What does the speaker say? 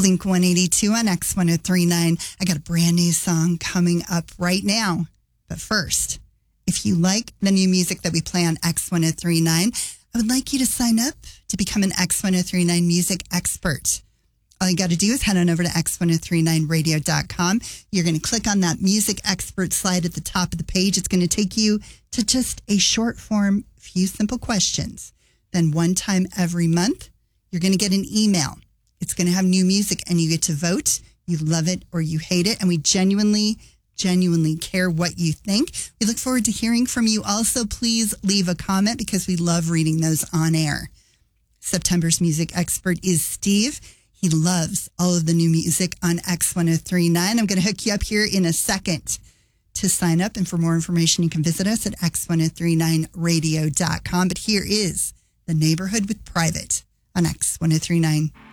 Blink 182 on X1039. I got a brand new song coming up right now. But first, if you like the new music that we play on X1039, I would like you to sign up to become an X1039 music expert. All you got to do is head on over to x1039radio.com. You're going to click on that music expert slide at the top of the page. It's going to take you to just a short form, few simple questions. Then one time every month, you're going to get an email. It's going to have new music and you get to vote. You love it or you hate it. And we genuinely care what you think. We look forward to hearing from you. Also, please leave a comment because we love reading those on air. September's music expert is Steve. He loves all of the new music on X1039. I'm going to hook you up here in a second to sign up. And for more information, you can visit us at x1039radio.com. But here is The Neighborhood with Private on X1039.